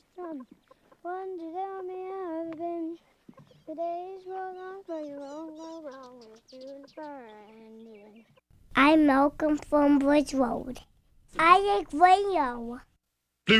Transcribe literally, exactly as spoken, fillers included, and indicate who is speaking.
Speaker 1: this drum. One to tell me how I've been. The days roll on, but you won't go wrong with you the fire ending. I'm Malcolm from Bridge Road. I like radio.